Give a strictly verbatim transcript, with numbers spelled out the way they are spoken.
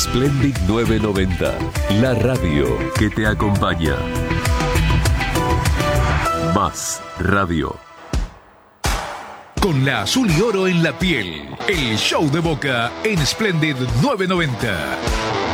Splendid nueve noventa, la radio que te acompaña. Más radio. Con la azul y oro en la piel, el show de Boca en Splendid nueve noventa.